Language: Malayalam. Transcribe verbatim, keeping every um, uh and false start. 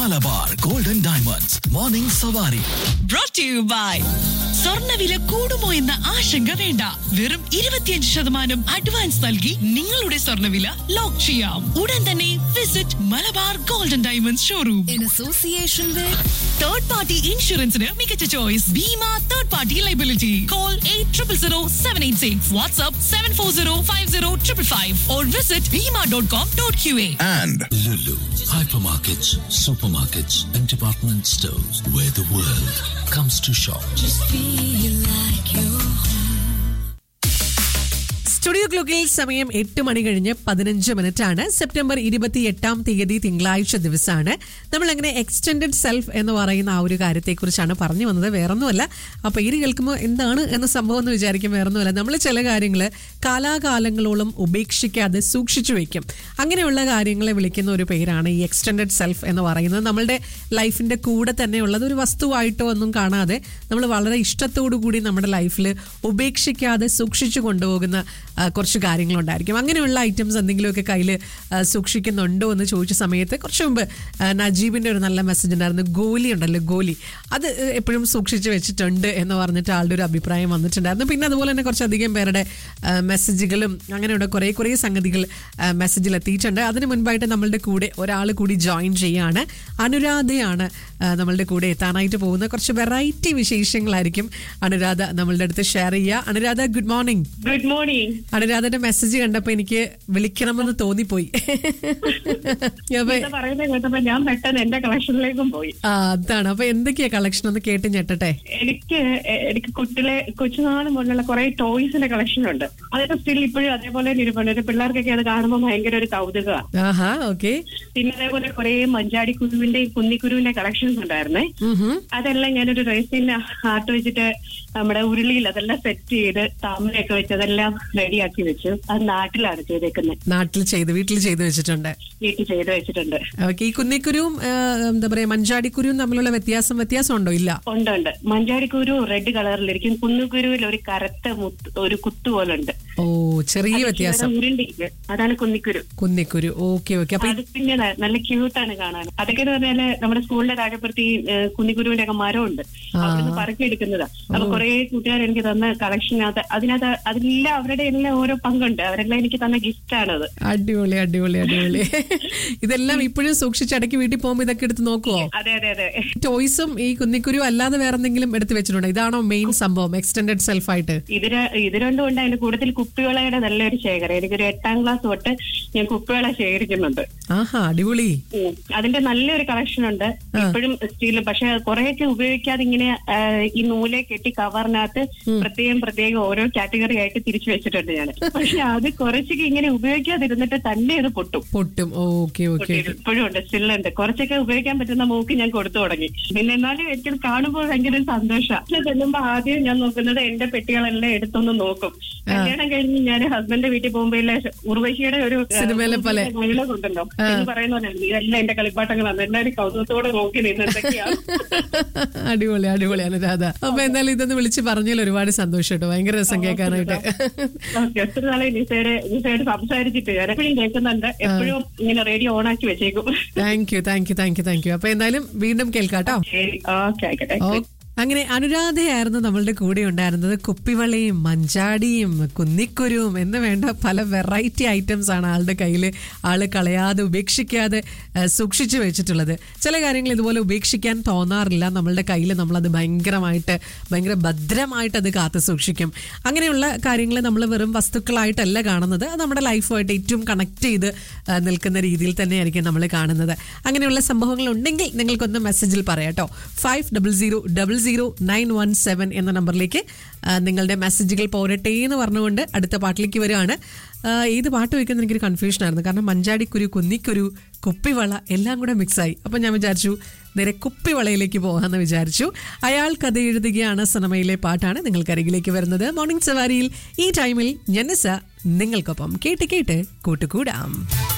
മലബാർ ഗോൾഡൻ ഡയമണ്ട്സ് മോർണിംഗ് സവാരി. Brought to you by സ്വർണ്ണവില കൂടുമോ എന്ന ആശങ്ക വേണ്ട. വെറും ഇരുപത്തിയഞ്ച് ശതമാനം അഡ്വാൻസ് നൽകി നിങ്ങളുടെ സ്വർണ്ണവില ലോക്ക് ചെയ്യാം. ഉടൻ തന്നെ visit Malabar golden diamonds showroom. In association with third party ഇൻഷുറൻസിന് മികച്ച choice Bima third party liability. Call eight triple zero seven eight six, WhatsApp seven four zero five zero triple five or visit bima dot com dot q a. And Lulu, hypermarkets, supermarkets and department stores where the world comes to shop. just feel like you're studio ക്ലോക്കിൽ സമയം എട്ട് മണി കഴിഞ്ഞ് പതിനഞ്ച് മിനിറ്റ് ആണ്. സെപ്റ്റംബർ ഇരുപത്തി എട്ടാം തീയതി തിങ്കളാഴ്ച ദിവസമാണ്. നമ്മൾ അങ്ങനെ എക്സ്റ്റെൻഡഡ് സെൽഫ് എന്ന് പറയുന്ന ആ ഒരു കാര്യത്തെക്കുറിച്ചാണ് പറഞ്ഞു വന്നത്. വേറൊന്നുമല്ല, ആ പേര് കേൾക്കുമ്പോൾ എന്താണ് എന്ന സംഭവം എന്ന് വിചാരിക്കും. വേറൊന്നുമല്ല, നമ്മൾ ചില കാര്യങ്ങൾ കാലാകാലങ്ങളോളം ഉപേക്ഷിക്കാതെ സൂക്ഷിച്ചു വയ്ക്കും. അങ്ങനെയുള്ള കാര്യങ്ങളെ വിളിക്കുന്ന ഒരു പേരാണ് ഈ എക്സ്റ്റെൻഡഡ് സെൽഫ് എന്ന് പറയുന്നത്. നമ്മളുടെ ലൈഫിന്റെ കൂടെ തന്നെ ഉള്ളത്, ഒരു വസ്തുവായിട്ടോ ഒന്നും കാണാതെ നമ്മൾ വളരെ ഇഷ്ടത്തോടു കൂടി നമ്മുടെ ലൈഫിൽ ഉപേക്ഷിക്കാതെ സൂക്ഷിച്ചു കൊണ്ടുപോകുന്ന കുറച്ച് കാര്യങ്ങളുണ്ടായിരിക്കും. അങ്ങനെയുള്ള ഐറ്റംസ് എന്തെങ്കിലുമൊക്കെ കയ്യിൽ സൂക്ഷിക്കുന്നുണ്ടോ എന്ന് ചോദിച്ച സമയത്ത് കുറച്ച് മുമ്പ് നജീബിൻ്റെ ഒരു നല്ല മെസ്സേജ് ഉണ്ടായിരുന്നു. ഗോലി ഉണ്ടല്ലോ, ഗോലി, അത് എപ്പോഴും സൂക്ഷിച്ച് വെച്ചിട്ടുണ്ട് എന്ന് പറഞ്ഞിട്ട് ആളുടെ ഒരു അഭിപ്രായം വന്നിട്ടുണ്ടായിരുന്നു. പിന്നെ അതുപോലെ തന്നെ കുറച്ചധികം പേരുടെ മെസ്സേജുകളും അങ്ങനെയുള്ള കുറേ കുറേ സംഗതികൾ മെസ്സേജിൽ എത്തിയിട്ടുണ്ട്. അതിന് മുൻപായിട്ട് നമ്മളുടെ കൂടെ ഒരാൾ കൂടി ജോയിൻ ചെയ്യാണ്. അനുരാധയാണ് നമ്മളുടെ കൂടെ എത്താനായിട്ട് പോകുന്ന. കുറച്ച് വെറൈറ്റി വിശേഷങ്ങളായിരിക്കും അനുരാധ നമ്മളുടെ അടുത്ത് ഷെയർ ചെയ്യുക. Anuradha, good morning. Good morning. അനുരാധന്റെ message കണ്ടപ്പോ എനിക്ക് വിളിക്കണമെന്ന് തോന്നിപ്പോയി. പറയുന്നത് കേട്ടപ്പോ ഞാൻ പെട്ടെന്ന് എന്റെ കളക്ഷനിലേക്കും പോയി. ആ, അതാണ്. അപ്പൊ എന്തൊക്കെയാ കളക്ഷൻ ഒന്ന് കേട്ട് ഞെട്ടട്ടെ. എനിക്ക് എനിക്ക് കുട്ടിലെ കൊച്ചുനാൾ മുതലുള്ള കുറെ ടോയ്സിന്റെ കളക്ഷൻ ഉണ്ട്. അതൊക്കെ സ്റ്റിൽ ഇപ്പോഴും അതേപോലെ ഇരിപ്പുണ്ട്. പിള്ളേർക്കൊക്കെ അത് കാണുമ്പോൾ ഭയങ്കര ഒരു കൗതുകമാണ്. ആഹാ, ഓക്കെ. പിന്നെ അതേപോലെ കുറെ മഞ്ചാടി കുരുവിന്റെയും കുന്നിക്കുരുവിന്റെ കളക്ഷൻസ് ഉണ്ടായിരുന്നേ. അതെല്ലാം ഞാനൊരു റേസിന്റെ ആർട്ട് വെച്ചിട്ട് നമ്മുടെ ഉരുളിയിൽ അതെല്ലാം സെറ്റ് ചെയ്ത് താമരയൊക്കെ വെച്ച് അതെല്ലാം റെഡിയാക്കി വെച്ചു. അത് നാട്ടിലാണ് ചെയ്തേക്കുന്നത്. നാട്ടിൽ ചെയ്ത് വീട്ടിൽ ചെയ്ത് വെച്ചിട്ടുണ്ട്. വീട്ടിൽ ചെയ്ത് വെച്ചിട്ടുണ്ട്. ഓക്കെ. ഈ കുന്നിക്കുരുവും എന്താ പറയാ മഞ്ചാടിക്കുരുവും തമ്മിലുള്ള വ്യത്യാസം വ്യത്യാസം ഉണ്ടോ? ഇല്ല, ഉണ്ട് ഉണ്ട്. മഞ്ചാടിക്കുരു റെഡ് കളറിലിരിക്കും. കുന്നിക്കുരുവിൽ ഒരു കറുത്ത ഒരു കുത്തു പോലെ ഉണ്ട്. ഓ, ചെറിയ വ്യത്യാസം. ഉരുണ്ടിരിക്കും, അതാണ് കുന്നിക്കുരു. കുന്നിക്കുരു, ഓക്കെ ഓക്കെ. അത് പിന്നെ നല്ല ക്യൂട്ടാണ് കാണാൻ. അതൊക്കെ എന്ന് പറഞ്ഞാല് നമ്മുടെ സ്കൂളിന്റെ താഴെപ്പുറത്ത് ഈ കുന്നിക്കുരുവിന്റെ ഒക്കെ മരമുണ്ട്. അവിടുന്ന് പറക്കിയെടുക്കുന്നതാ. അപ്പൊ കുറെ കൂട്ടുകാർ എനിക്ക് തന്ന കളക്ഷനകത്ത് അതിനകത്ത് അതിലെല്ലാം അവരുടെ എല്ലാം ഓരോ പങ്കുണ്ട്. അവരെല്ലാം എനിക്ക് തന്ന ഗിഫ്റ്റ് ആണത്. അടിപൊളി അടിപൊളി അടിപൊളി. ഇതെല്ലാം ഇപ്പോഴും സൂക്ഷിച്ചടക്കി വീട്ടിൽ പോകുമ്പോ ഇതൊക്കെ എടുത്ത് നോക്കുവോ? അതെ അതെ അതെ. ടോയ്സും ഈ കുന്നിക്കുരു അല്ലാതെ വേറെ എന്തെങ്കിലും എടുത്ത് വെച്ചിട്ടുണ്ടോ? ഇതാണോ മെയിൻ സംഭവം എക്സ്റ്റെൻഡഡ് സെൽഫ് ആയിട്ട്? ഇത് ഇത് രണ്ടും ഉണ്ട്. അതിന്റെ കൂടുതൽ കുപ്പിവളയുടെ നല്ലൊരു ശേഖരം. എനിക്കൊരു എട്ടാം ക്ലാസ് തൊട്ട് ഞാൻ കുപ്പിവള ശേഖരിക്കുന്നുണ്ട്. ആഹാ, അടിപൊളി. അതിന്റെ നല്ലൊരു കളക്ഷൻ ഉണ്ട് ഇപ്പോഴും സ്റ്റീൽ. പക്ഷെ കുറെയൊക്കെ ഉപയോഗിക്കാതെ ഇങ്ങനെ ഈ നൂലെ കെട്ടി കവറിനകത്ത് പ്രത്യേകം പ്രത്യേകം ഓരോ കാറ്റഗറി ആയിട്ട് തിരിച്ചു വെച്ചിട്ടുണ്ട് ഞാൻ. പക്ഷെ അത് കുറച്ചൊക്കെ ഇങ്ങനെ ഉപയോഗിക്കാതിരുന്നിട്ട് തന്നെ അത് പൊട്ടും പൊട്ടും ഓക്കെ ഓക്കെ. ഇപ്പോഴും ഉണ്ട്, സ്റ്റില്ലുണ്ട്. കുറച്ചൊക്കെ ഉപയോഗിക്കാൻ പറ്റുന്ന മൂക്ക് ഞാൻ കൊടുത്തു തുടങ്ങി. പിന്നെ എന്നാലും എനിക്കത് കാണുമ്പോൾ ഭയങ്കര സന്തോഷമാണ്. ചെല്ലുമ്പോ ആദ്യം ഞാൻ നോക്കുന്നത് എന്റെ പെട്ടികളെല്ലാം എടുത്തൊന്ന് നോക്കും. കല്യാണം കഴിഞ്ഞ് ഞാൻ ഹസ്ബൻഡിന്റെ വീട്ടിൽ പോകുമ്പോ ഉർവശിയുടെ ഒരു സിനിമയിലെ പോലെ ഡയലോഗ് ഉണ്ടല്ലോ എന്ന് പറയുന്ന പോലെ ഇതെല്ലാം എന്റെ കളിപ്പാട്ടങ്ങളാണ്. എല്ലാവരും കൗതുകത്തോടെ നോക്കി നിന്ന് എന്തൊക്കെയാണ്. അടിപൊളി അടിപൊളി അനുരാധ. അപ്പൊ എന്തായാലും ഇതൊന്ന് വിളിച്ച് പറഞ്ഞാൽ ഒരുപാട് സന്തോഷം കേട്ടോ. ഭയങ്കര രസം കേൾക്കാനായിട്ട്. ഒത്തിരി നാളെ നിസയുടെ നിസയോട് സംസാരിച്ചിട്ട് ഞാൻ എപ്പോഴും കേൾക്കുന്നുണ്ട്. എപ്പോഴും ഇങ്ങനെ റേഡിയോ ഓൺ ആക്കി വെച്ചേക്കും. Thank you thank you thank you thank you. അപ്പൊ എന്തായാലും വീണ്ടും കേൾക്കാട്ടോ. ഓക്കെ ആയിക്കോട്ടെ. അങ്ങനെ അനുരാധയായിരുന്നു നമ്മളുടെ കൂടെ ഉണ്ടായിരുന്നത്. കുപ്പിവളയും മഞ്ചാടിയും കുന്നിക്കുരുവും എന്ന് വേണ്ട പല വെറൈറ്റി ഐറ്റംസ് ആണ് ആളുടെ കയ്യിൽ ആള് കളയാതെ ഉപേക്ഷിക്കാതെ സൂക്ഷിച്ചു വെച്ചിട്ടുള്ളത്. ചില കാര്യങ്ങൾ ഇതുപോലെ ഉപേക്ഷിക്കാൻ തോന്നാറില്ല. നമ്മളുടെ കയ്യിൽ നമ്മളത് ഭയങ്കരമായിട്ട് ഭയങ്കര ഭദ്രമായിട്ട് അത് കാത്തു സൂക്ഷിക്കും. അങ്ങനെയുള്ള കാര്യങ്ങൾ നമ്മൾ വെറും വസ്തുക്കളായിട്ടല്ല കാണുന്നത്. അത് നമ്മുടെ ലൈഫുമായിട്ട് ഏറ്റവും കണക്ട് ചെയ്ത് നിൽക്കുന്ന രീതിയിൽ തന്നെയായിരിക്കും നമ്മൾ കാണുന്നത്. അങ്ങനെയുള്ള സംഭവങ്ങൾ ഉണ്ടെങ്കിൽ നിങ്ങൾക്കൊന്ന് മെസ്സേജിൽ പറയാട്ടോ. Five double zero double zero nine one seven എന്ന നമ്പറിലേക്ക് നിങ്ങളുടെ മെസ്സേജുകൾ പോരട്ടെ എന്ന് പറഞ്ഞുകൊണ്ട് അടുത്ത പാട്ടിലേക്ക് വരികയാണ്. ഏത് പാട്ട് വയ്ക്കുന്ന എനിക്കൊരു കൺഫ്യൂഷൻ ആയിരുന്നു. കാരണം മഞ്ചാടിക്കുരു, കുന്നിക്കുരു, കുപ്പിവള എല്ലാം കൂടെ മിക്സായി. അപ്പം ഞാൻ വിചാരിച്ചു നേരെ കുപ്പിവളയിലേക്ക് പോകാമെന്ന് വിചാരിച്ചു. അയാൾ കഥ എഴുതുകയാണ് സിനിമയിലെ പാട്ടാണ് നിങ്ങൾക്കരികിലേക്ക് വരുന്നത്. മോർണിംഗ് സവാരിയിൽ ഈ ടൈമിൽ ജനസ നിങ്ങൾക്കൊപ്പം കേട്ട് കേട്ട് കൂട്ടുകൂടാം.